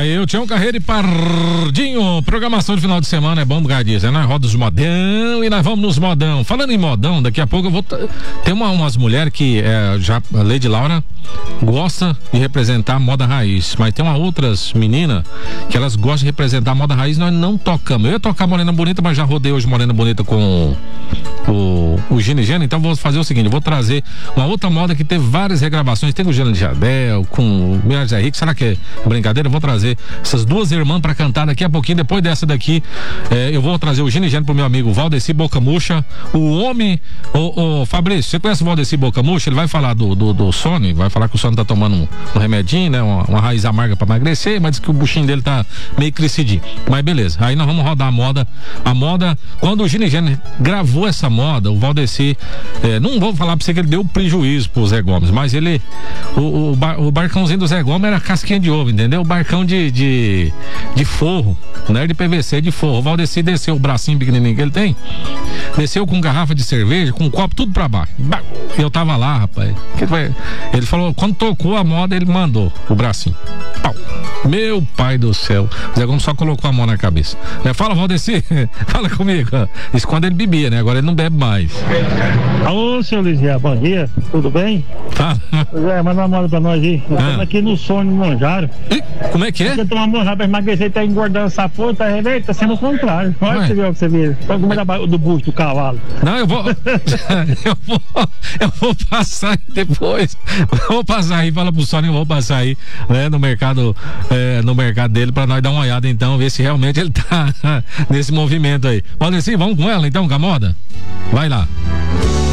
Aí, o Tião Carreiro e Pardinho. Programação de final de semana é bom por causa disso, né? Roda os modão e nós vamos nos modão. Falando em modão, daqui a pouco eu vou. Tem umas mulheres que já a Lady Laura gosta de representar a moda raiz, mas tem outras meninas que elas gostam de representar a moda raiz. Nós não tocamos. Eu ia tocar Morena Bonita, mas já rodei hoje Morena Bonita com o Gino e Geno. Então vou fazer o seguinte: eu vou trazer uma outra moda que teve várias regravações. Tem com o Geno de Jardel, com o Milagres Henrique. Será que é brincadeira? Eu vou trazer essas duas irmãs pra cantar daqui a pouquinho. Depois dessa daqui, eu vou trazer o Gino e Geno pro meu amigo Valdeci Boca Murcha. O homem, o Fabrício, você conhece o Valdeci Boca Murcha? Ele vai falar do Sony, vai falar que o Sony tá tomando um remedinho, né? Uma raiz amarga pra emagrecer, mas diz que o buchinho dele tá meio crescidinho. Mas beleza, aí nós vamos rodar a moda. Quando o Gino e Geno gravou essa moda, o Valdeci, não vou falar pra você que ele deu prejuízo pro Zé Gomes, mas ele, o barcãozinho do Zé Gomes era casquinha de ovo, entendeu? O barcão de forro, não era de PVC, de forro. O Valdeci desceu o bracinho pequenininho que ele tem, desceu com garrafa de cerveja, com um copo, tudo pra baixo. Eu tava lá, rapaz. Ele falou, quando tocou a moda, ele mandou o bracinho. Pau. Meu pai do céu. O Zé Gomes só colocou a mão na cabeça. Fala, Valdeci, fala comigo. Isso quando ele bebia, né? Agora ele não bebe mais. Alô, seu Lisier, bom dia, tudo bem? Fala. Zé, manda uma moda pra nós aí. Estamos aqui no Sônia, no Manjaro. Como é que é? Você tomar morra pra emagrecer, tá engordando essa porra, tá sendo o contrário. Olha pra você ver o que você vê. Como é do busto do cavalo. Não, eu vou passar aí depois. Vou passar aí, fala pro Sônia, eu vou passar aí, né, no mercado dele, pra nós dar uma olhada então, ver se realmente ele tá nesse movimento aí. Valdeci, vamos com ela então, com a moda? Vai lá.